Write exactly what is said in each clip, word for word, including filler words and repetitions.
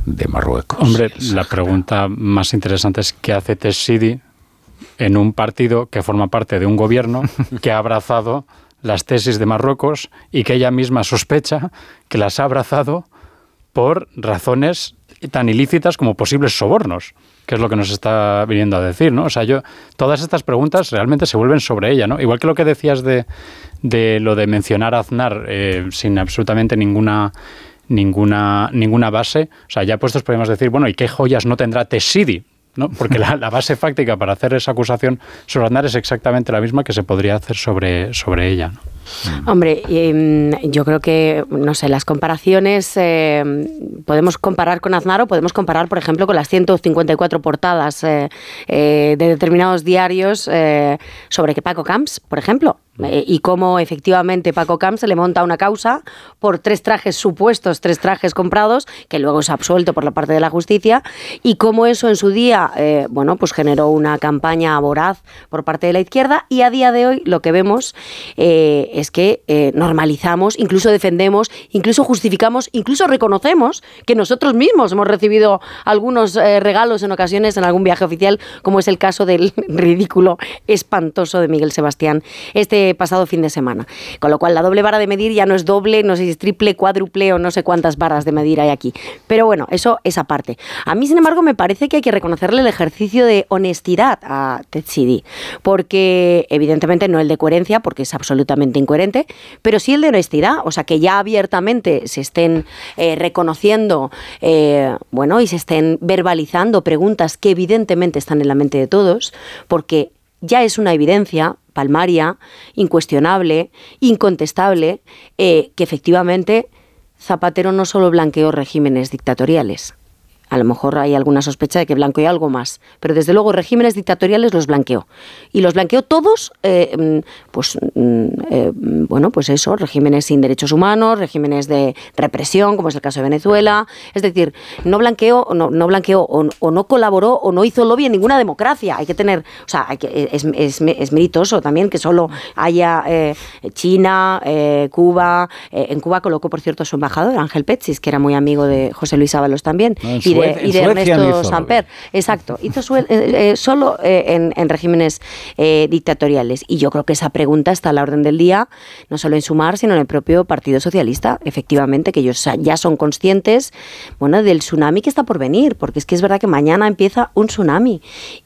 de Marruecos. Hombre, la pregunta más interesante es ¿qué hace Tessidi en un partido que forma parte de un gobierno que ha abrazado las tesis de Marruecos y que ella misma sospecha que las ha abrazado por razones tan ilícitas como posibles sobornos, que es lo que nos está viniendo a decir, ¿no? O sea, yo, todas estas preguntas realmente se vuelven sobre ella, ¿no? Igual que lo que decías de, de lo de mencionar a Aznar eh, sin absolutamente ninguna, ninguna, ninguna base, o sea, ya puestos podemos decir, bueno, ¿y qué joyas no tendrá Tessidi? ¿No? Porque la, la base fáctica para hacer esa acusación sobre Aznar es exactamente la misma que se podría hacer sobre, sobre ella, ¿no? Hombre, eh, yo creo que, no sé, las comparaciones, eh, podemos comparar con Aznar o podemos comparar, por ejemplo, con las ciento cincuenta y cuatro portadas eh, eh, de determinados diarios eh, sobre que Paco Camps, por ejemplo, eh, y cómo efectivamente Paco Camps se le monta una causa por tres trajes supuestos, tres trajes comprados, que luego es absuelto por la parte de la justicia, y cómo eso en su día, eh, bueno, pues generó una campaña voraz por parte de la izquierda, y a día de hoy lo que vemos eh, es que eh, normalizamos, incluso defendemos, incluso justificamos, incluso reconocemos que nosotros mismos hemos recibido algunos eh, regalos en ocasiones en algún viaje oficial, como es el caso del ridículo espantoso de Miguel Sebastián este pasado fin de semana. Con lo cual la doble vara de medir ya no es doble, no sé si es triple, cuádruple o no sé cuántas varas de medir hay aquí. Pero bueno, eso es aparte. A mí, sin embargo, me parece que hay que reconocerle el ejercicio de honestidad a Tessidi, porque evidentemente no el de coherencia, porque es absolutamente incoherente, pero sí el de honestidad, o sea, que ya abiertamente se estén eh, reconociendo, eh, bueno, y se estén verbalizando preguntas que evidentemente están en la mente de todos, porque ya es una evidencia palmaria, incuestionable, incontestable, eh, que efectivamente Zapatero no solo blanqueó regímenes dictatoriales. A lo mejor hay alguna sospecha de que blanqueó algo más, pero desde luego regímenes dictatoriales los blanqueó. Y los blanqueó todos, eh, pues, eh, bueno, pues eso, regímenes sin derechos humanos, regímenes de represión, como es el caso de Venezuela. Es decir, no blanqueó, no, no blanqueó o, o no colaboró o no hizo lobby en ninguna democracia. Hay que tener, o sea, hay que, es, es, es meritoso también que solo haya eh, China, eh, Cuba. Eh, en Cuba colocó, por cierto, su embajador, Ángel Petsis, que era muy amigo de José Luis Ábalos también. No, y de, y de Ernesto Samper. Exacto. Hizo su, eh, eh, solo eh, en, en regímenes eh, dictatoriales. Y yo creo que esa pregunta está a la orden del día, no solo en Sumar, sino en el propio Partido Socialista. Efectivamente, que ellos ya son conscientes, bueno, del tsunami que está por venir, porque es que es verdad que mañana empieza un tsunami.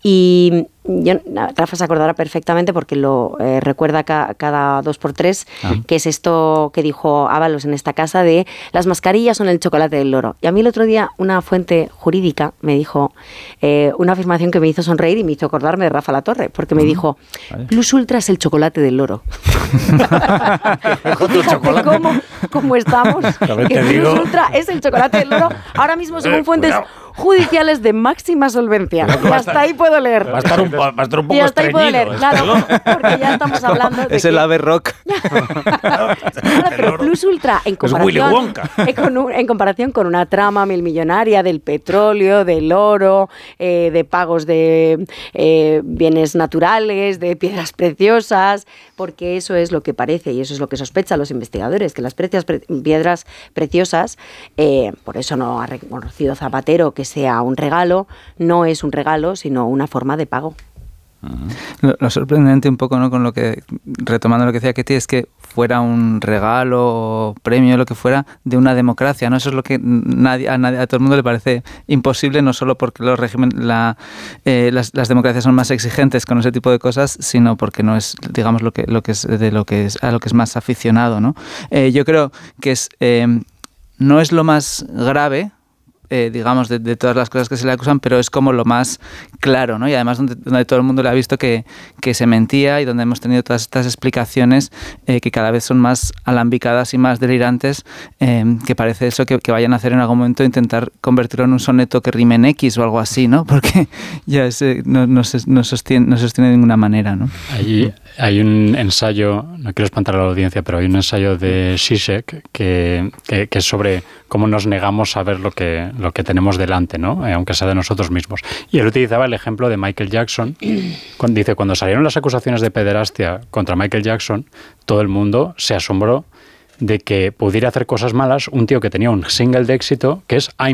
Y yo, Rafa se acordará perfectamente porque lo eh, recuerda ca, cada dos por tres, ah. que es esto que dijo Ábalos en esta casa de las mascarillas son el chocolate del loro. Y a mí el otro día una fuente jurídica me dijo eh, una afirmación que me hizo sonreír y me hizo acordarme de Rafa Latorre, porque me mm. dijo, vale. Plus Ultra es el chocolate del loro. Fíjate cómo, cómo estamos, que Plus digo. Ultra es el chocolate del loro. Ahora mismo según eh, fuentes cuidado. judiciales de máxima solvencia. Y hasta estar, ahí puedo leer. Va a estar un, va a estar un poco y hasta ahí puedo leer, claro, porque ya estamos hablando de es que... el ave rock. Claro, pero Plus Ultra, en comparación, con, en comparación con una trama milmillonaria del petróleo, del oro, eh, de pagos de eh, bienes naturales, de piedras preciosas, porque eso es lo que parece y eso es lo que sospechan los investigadores, que las precias, pre, piedras preciosas, eh, por eso no ha reconocido Zapatero que sea un regalo, no es un regalo, sino una forma de pago. Lo, lo sorprendente un poco, ¿no?, con lo que, retomando lo que decía Ketty, es que fuera un regalo o premio, lo que fuera, de una democracia, ¿no? Eso es lo que nadie, a, nadie, a todo el mundo le parece imposible, no solo porque los regímenes, la, eh, las, las democracias son más exigentes con ese tipo de cosas, sino porque no es, digamos, lo que, lo que es de lo que es a lo que es más aficionado, ¿no? Eh, yo creo que es eh, no es lo más grave, Eh, digamos, de, de todas las cosas que se le acusan, pero es como lo más claro, ¿no? Y además donde, donde todo el mundo le ha visto que, que se mentía y donde hemos tenido todas estas explicaciones eh, que cada vez son más alambicadas y más delirantes, eh, que parece eso que, que vayan a hacer en algún momento, intentar convertirlo en un soneto que rime en X o algo así, ¿no? Porque ya ese, no, no, se, no, sostiene, no sostiene de ninguna manera, ¿no? Hay, hay un ensayo, no quiero espantar a la audiencia, pero hay un ensayo de Zizek que, que, que es sobre cómo nos negamos a ver lo que, lo que tenemos delante, ¿no? Eh, aunque sea de nosotros mismos. Y él utilizaba el ejemplo de Michael Jackson. Cuando, dice, cuando salieron las acusaciones de pederastia contra Michael Jackson, todo el mundo se asombró de que pudiera hacer cosas malas un tío que tenía un single de éxito que es I'm